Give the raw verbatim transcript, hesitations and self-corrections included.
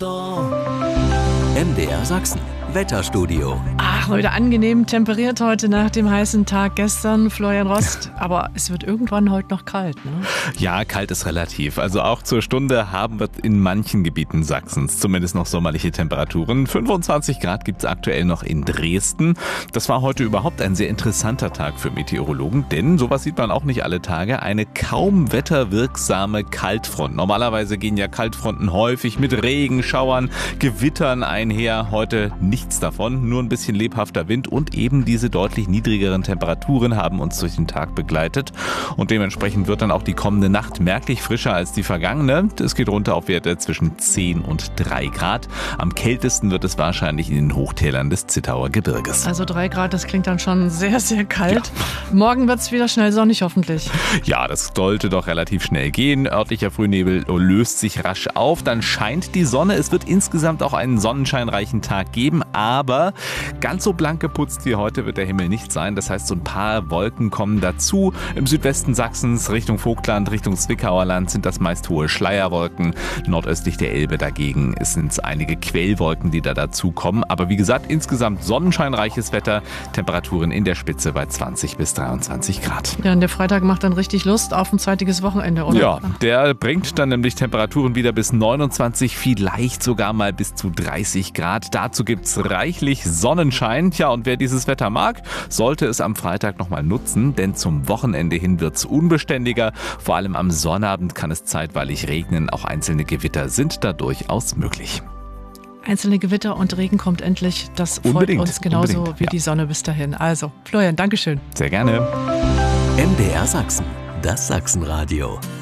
M D R Sachsen, Wetterstudio. Ach Leute, angenehm temperiert heute nach dem heißen Tag gestern, Florian Rost. Aber es wird irgendwann heute noch kalt, ne? Ja, kalt ist relativ. Also auch zur Stunde haben wir in manchen Gebieten Sachsens zumindest noch sommerliche Temperaturen. fünfundzwanzig Grad gibt es aktuell noch in Dresden. Das war heute überhaupt ein sehr interessanter Tag für Meteorologen, denn sowas sieht man auch nicht alle Tage. Eine kaum wetterwirksame Kaltfront. Normalerweise gehen ja Kaltfronten häufig mit Regenschauern, Gewittern einher. Heute nichts davon, nur ein bisschen lebhafter Wind und eben diese deutlich niedrigeren Temperaturen haben uns durch den Tag begleitet. Und dementsprechend wird dann auch die kommende Nacht merklich frischer als die vergangene. Es geht runter auf Werte zwischen zehn und drei Grad. Am kältesten wird es wahrscheinlich in den Hochtälern des Zittauer Gebirges. Also drei Grad, das klingt dann schon sehr, sehr kalt. Ja. Morgen wird es wieder schnell sonnig hoffentlich. Ja, das sollte doch relativ schnell gehen. Örtlicher Frühnebel löst sich rasch auf. Dann scheint die Sonne. Es wird insgesamt auch einen sonnenscheinreichen Tag geben, aber ganz so blank geputzt wie heute wird der Himmel nicht sein. Das heißt, so ein paar Wolken kommen dazu. Im Südwesten Sachsens, Richtung Vogtland, Richtung Zwickauer Land sind das meist hohe Schleierwolken. Nordöstlich der Elbe dagegen sind es einige Quellwolken, die da dazukommen. Aber wie gesagt, insgesamt sonnenscheinreiches Wetter. Temperaturen in der Spitze bei zwanzig bis dreiundzwanzig Grad. Ja, und der Freitag macht dann richtig Lust auf ein zeitiges Wochenende, oder? Ja, der bringt dann nämlich Temperaturen wieder bis neunundzwanzig, vielleicht sogar mal bis zu dreißig Grad. Dazu gibt es reichlich Sonnenschein. Tja, und wer dieses Wetter mag, sollte es am Freitag nochmal nutzen, denn zum Wochenende hin wird es unbeständiger. Vor allem am Sonnabend kann es zeitweilig regnen. Auch einzelne Gewitter sind da durchaus möglich. Einzelne Gewitter und Regen kommt endlich. Das freut Unbedingt, uns genauso unbedingt, wie ja. die Sonne bis dahin. Also, Florian, Dankeschön. Sehr gerne. M D R Sachsen, das Sachsenradio.